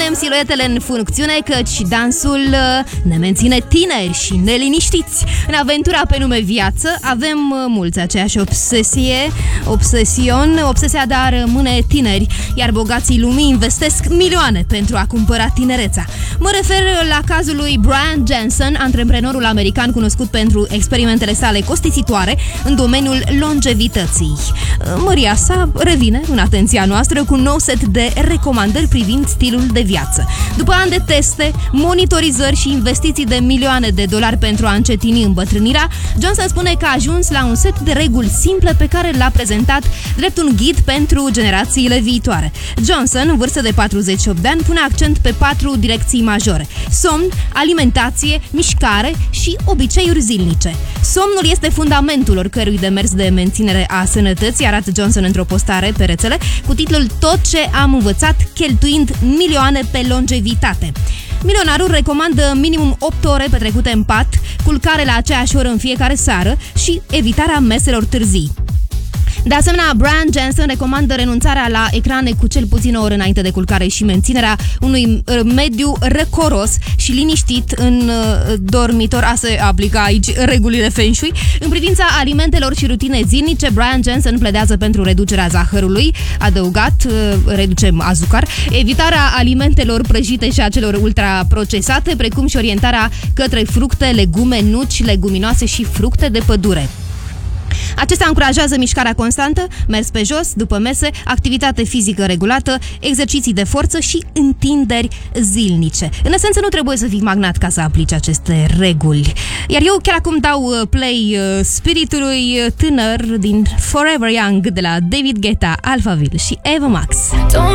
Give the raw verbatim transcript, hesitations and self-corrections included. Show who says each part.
Speaker 1: punem siluetele în funcțiune, căci dansul ne menține tineri și neliniștiți. În aventura pe nume viață avem mulți aceeași obsesie, obsesion, obsesia de a rămâne tineri, iar bogații lumii investesc milioane pentru a cumpăra tinerețea. Mă refer la cazul lui Brian Johnson, antreprenorul american cunoscut pentru experimentele sale costisitoare în domeniul longevității. Măria sa revine în atenția noastră cu un nou set de recomandări privind stilul de viață. După ani de teste, monitorizări și investiții de milioane de dolari pentru a încetini îmbătrânirea, Johnson spune că a ajuns la un set de reguli simple pe care l-a prezentat drept un ghid pentru generațiile viitoare. Johnson, în vârstă de patruzeci și opt de ani, pune accent pe patru direcții majore: somn, alimentație, mișcare și obiceiuri zilnice. Somnul este fundamentul oricărui demers de menținere a sănătății, arată Johnson într-o postare pe rețele cu titlul "Tot ce am învățat cheltuind milioane pe longevitate". Milionarul recomandă minimum opt ore petrecute în pat, culcare la aceeași oră în fiecare seară și evitarea meselor târzii. De asemenea, Brian Johnson recomandă renunțarea la ecrane cu cel puțin o oră înainte de culcare și menținerea unui mediu răcoros și liniștit în dormitor. A se aplica aici regulile Feng Shui. În privința alimentelor și rutine zilnice, Brian Johnson pledează pentru reducerea zahărului, adăugat, reducem azucar, evitarea alimentelor prăjite și a celor ultraprocesate, precum și orientarea către fructe, legume, nuci, leguminoase și fructe de pădure. Acestea încurajează mișcarea constantă, mers pe jos, după mese, activitate fizică regulată, exerciții de forță și întinderi zilnice. În esență, nu trebuie să fii magnat ca să aplici aceste reguli. Iar eu chiar acum dau play spiritului tânăr din Forever Young de la David Guetta, Alphaville și Eva Max.